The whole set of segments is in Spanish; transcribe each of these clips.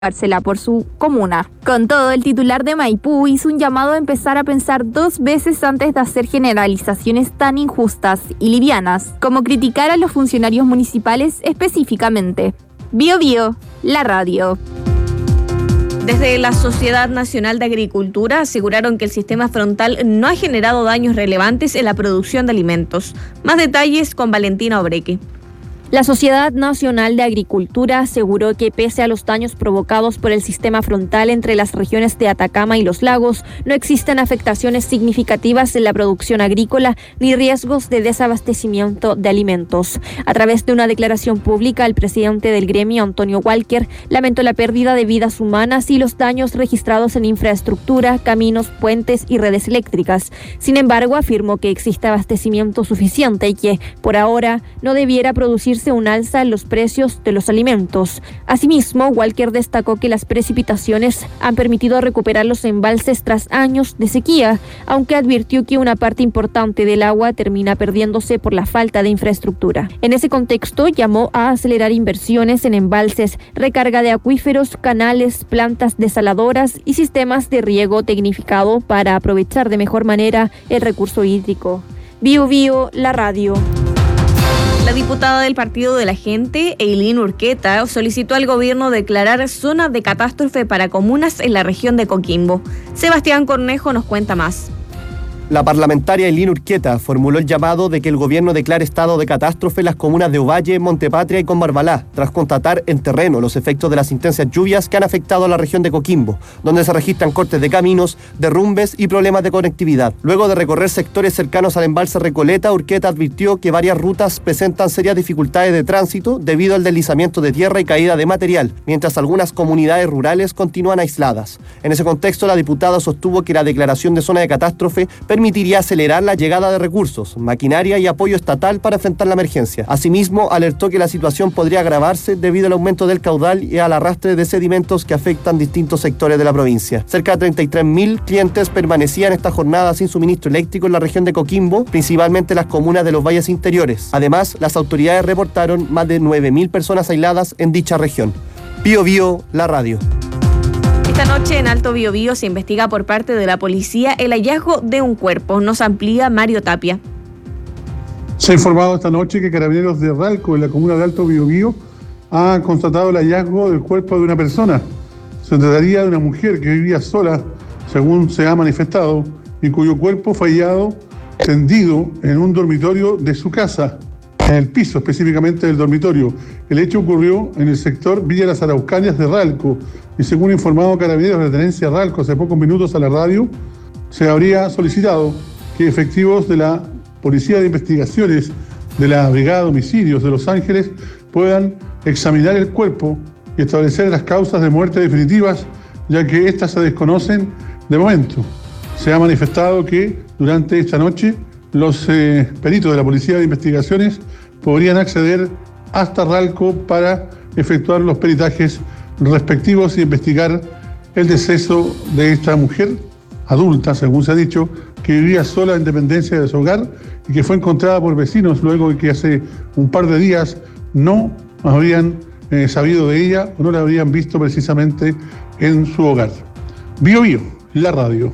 por su comuna. Con todo, el titular de Maipú hizo un llamado a empezar a pensar 2 veces antes de hacer generalizaciones tan injustas y livianas, como criticar a los funcionarios municipales específicamente. Bio Bio, la radio. Desde la Sociedad Nacional de Agricultura aseguraron que el sistema frontal no ha generado daños relevantes en la producción de alimentos. Más detalles con Valentina Obreque. La Sociedad Nacional de Agricultura aseguró que pese a los daños provocados por el sistema frontal entre las regiones de Atacama y los lagos, no existen afectaciones significativas en la producción agrícola ni riesgos de desabastecimiento de alimentos. A través de una declaración pública, el presidente del gremio, Antonio Walker, lamentó la pérdida de vidas humanas y los daños registrados en infraestructura, caminos, puentes y redes eléctricas. Sin embargo, afirmó que existe abastecimiento suficiente y que, por ahora, no debiera producirse un alza en los precios de los alimentos. Asimismo, Walker destacó que las precipitaciones han permitido recuperar los embalses tras años de sequía, aunque advirtió que una parte importante del agua termina perdiéndose por la falta de infraestructura. En ese contexto, llamó a acelerar inversiones en embalses, recarga de acuíferos, canales, plantas desaladoras y sistemas de riego tecnificado para aprovechar de mejor manera el recurso hídrico. Bio Bio, la radio. La diputada del Partido de la Gente, Eileen Urqueta, solicitó al gobierno declarar zona de catástrofe para comunas en la región de Coquimbo. Sebastián Cornejo nos cuenta más. La parlamentaria Eileen Urqueta formuló el llamado de que el gobierno declare estado de catástrofe en las comunas de Ovalle, Montepatria y Combarbalá, tras constatar en terreno los efectos de las intensas lluvias que han afectado a la región de Coquimbo, donde se registran cortes de caminos, derrumbes y problemas de conectividad. Luego de recorrer sectores cercanos al embalse Recoleta, Urqueta advirtió que varias rutas presentan serias dificultades de tránsito debido al deslizamiento de tierra y caída de material, mientras algunas comunidades rurales continúan aisladas. En ese contexto, la diputada sostuvo que la declaración de zona de catástrofe permitiría acelerar la llegada de recursos, maquinaria y apoyo estatal para enfrentar la emergencia. Asimismo, alertó que la situación podría agravarse debido al aumento del caudal y al arrastre de sedimentos que afectan distintos sectores de la provincia. Cerca de 33.000 clientes permanecían esta jornada sin suministro eléctrico en la región de Coquimbo, principalmente en las comunas de los valles interiores. Además, las autoridades reportaron más de 9.000 personas aisladas en dicha región. Bio Bio, la radio. Esta noche en Alto Biobío se investiga por parte de la policía el hallazgo de un cuerpo. Nos amplía Mario Tapia. Se ha informado esta noche que Carabineros de Ralco, en la comuna de Alto Biobío, ha constatado el hallazgo del cuerpo de una persona. Se trataría de una mujer que vivía sola, según se ha manifestado, y cuyo cuerpo fue hallado tendido en un dormitorio de su casa, en el piso específicamente del dormitorio. El hecho ocurrió en el sector Villa Las Araucanias de Ralco, y según informado Carabineros de la Tenencia Ralco hace pocos minutos a la radio, se habría solicitado que efectivos de la Policía de Investigaciones de la Brigada de Homicidios de Los Ángeles puedan examinar el cuerpo y establecer las causas de muerte definitivas, ya que éstas se desconocen de momento. Se ha manifestado que durante esta noche los peritos de la Policía de Investigaciones podrían acceder hasta Ralco para efectuar los peritajes respectivos y investigar el deceso de esta mujer adulta, según se ha dicho, que vivía sola en dependencia de su hogar y que fue encontrada por vecinos luego de que hace un par de días no habrían sabido de ella o no la habrían visto precisamente en su hogar. Bio Bio, la radio.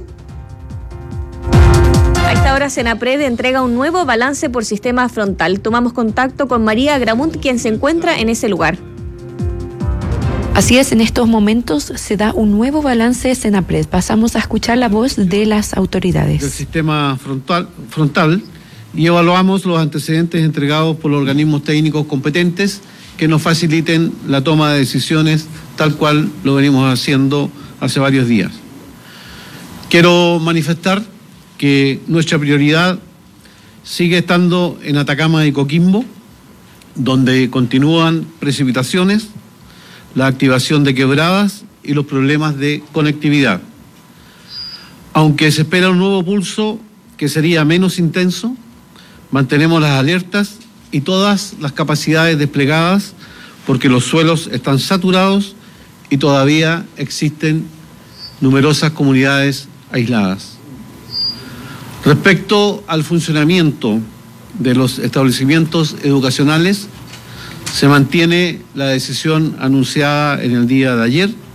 A esta hora Senapred entrega un nuevo balance por sistema frontal. Tomamos contacto con María Gramunt, quien se encuentra en ese lugar. Así es, en estos momentos se da un nuevo balance de Senapred. Pasamos a escuchar la voz de las autoridades. Del sistema frontal y evaluamos los antecedentes entregados por los organismos técnicos competentes que nos faciliten la toma de decisiones tal cual lo venimos haciendo hace varios días. Quiero manifestar que nuestra prioridad sigue estando en Atacama y Coquimbo, donde continúan precipitaciones, la activación de quebradas y los problemas de conectividad. Aunque se espera un nuevo pulso que sería menos intenso, mantenemos las alertas y todas las capacidades desplegadas porque los suelos están saturados y todavía existen numerosas comunidades aisladas. Respecto al funcionamiento de los establecimientos educacionales, se mantiene la decisión anunciada en el día de ayer